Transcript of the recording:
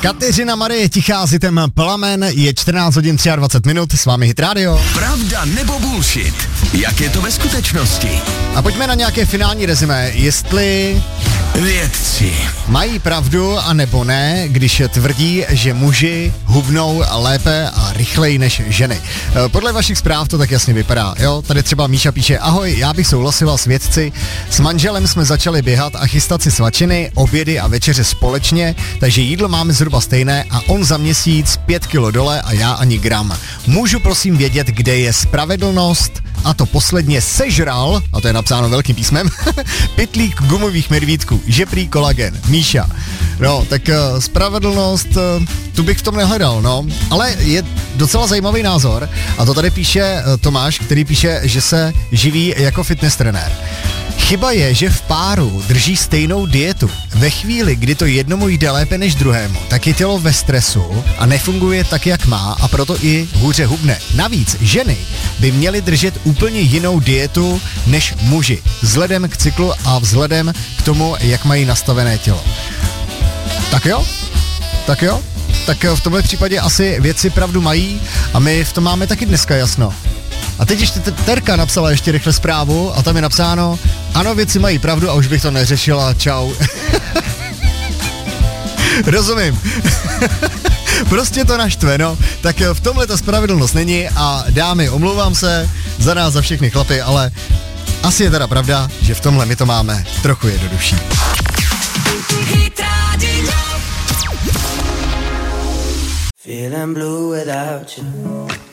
Kateřina Marie Tichá s hitem Plamen, je 14 hodin 23 minut, s vámi Hit Radio. Pravda nebo bullshit? Jak je to ve skutečnosti? A pojďme na nějaké finální rezumé, jestli vědci mají pravdu a nebo ne, když tvrdí, že muži hubnou lépe a rychleji než ženy. Podle vašich zpráv to tak jasně vypadá, jo? Tady třeba Míša píše: ahoj, já bych souhlasila s vědci, s manželem jsme začali běhat a chystat si svačiny, obědy a večeře společně, takže jídlo máme zhruba stejné a on za měsíc 5 kilo dole a já ani gram. Můžu prosím vědět, kde je spravedlnost? A to posledně sežral, a to je napsáno velkým písmem, pytlík gumových medvídků, že prý kolagen. Míša. No, tak spravedlnost, tu bych v tom nehledal, no. Ale je docela zajímavý názor, a to tady píše Tomáš, který píše, že se živí jako fitness trenér. Chyba je, že v páru drží stejnou dietu. Ve chvíli, kdy to jednomu jde lépe než druhému, tak je tělo ve stresu a nefunguje tak, jak má, a proto i hůře hubne. Navíc ženy by měly držet úplně jinou dietu než muži, vzhledem k cyklu a vzhledem k tomu, jak mají nastavené tělo. Tak jo? Tak v tomhle případě asi vědci pravdu mají a my v tom máme taky dneska jasno. A teď ještě Terka napsala ještě rychle zprávu a tam je napsáno: ano, vědci mají pravdu a už bych to neřešila, čau. Rozumím. Prostě to naštve, no. Tak v tomhle ta spravedlnost není a dámy, omlouvám se za nás, za všechny chlapy, ale asi je teda pravda, že v tomhle my to máme trochu jednodušší. Feeling blue without you.